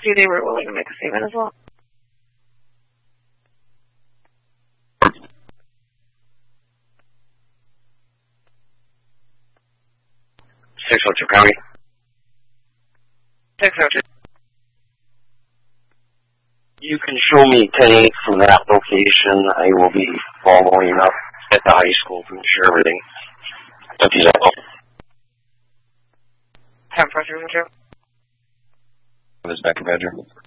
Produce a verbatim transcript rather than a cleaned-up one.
you they were willing to make a statement as well. six oh two County. six oh two. You can show me ten eight from that location. I will be following up at the high school to ensure everything. ten four three one two. This is Becker Badger.